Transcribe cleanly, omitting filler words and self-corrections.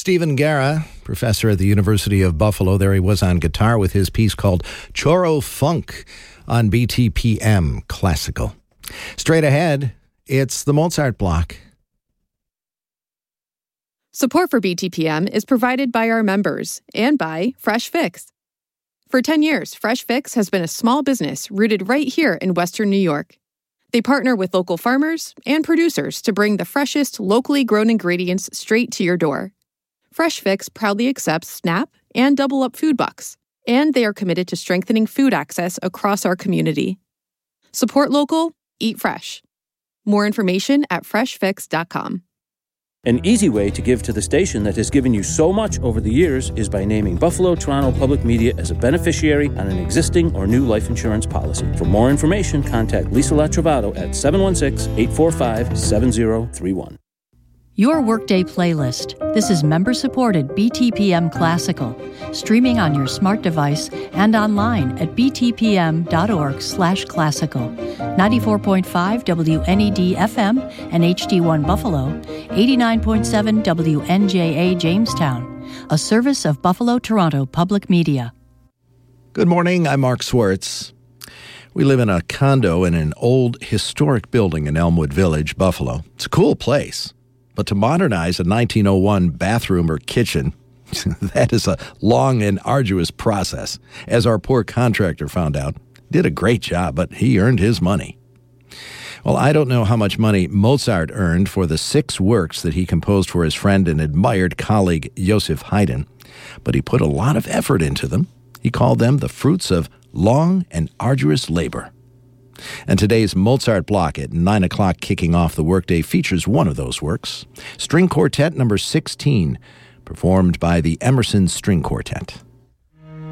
Stephen Guerra, professor at the University of Buffalo. There he was on guitar with his piece called Choro Funk on BTPM Classical. Straight ahead, it's the Mozart Block. Support for BTPM is provided by our members and by Fresh Fix. For 10 years, Fresh Fix has been a small business rooted right here in Western New York. They partner with local farmers and producers to bring the freshest, locally grown ingredients straight to your door. Fresh Fix proudly accepts SNAP and Double Up food bucks, and they are committed to strengthening food access across our community. Support local, eat fresh. More information at freshfix.com. An easy way to give to the station that has given you so much over the years is by naming Buffalo Toronto Public Media as a beneficiary on an existing or new life insurance policy. For more information, contact Lisa Latrovato at 716-845-7031. Your Workday playlist. This is member-supported BTPM Classical, streaming on your smart device and online at btpm.org/classical. 94.5 WNED FM and HD1 Buffalo, 89.7 WNJA Jamestown, a service of Buffalo Toronto Public Media. Good morning, I'm Mark Swartz. We live in a condo in an old historic building in Elmwood Village, Buffalo. It's a cool place. But to modernize a 1901 bathroom or kitchen, that is a long and arduous process. As our poor contractor found out, did a great job, but he earned his money. Well, I don't know how much money Mozart earned for the 6 works that he composed for his friend and admired colleague Joseph Haydn, but he put a lot of effort into them. He called them the fruits of long and arduous labor. And today's Mozart Block at 9 o'clock, kicking off the workday, features one of those works, String Quartet number 16, performed by the Emerson String Quartet.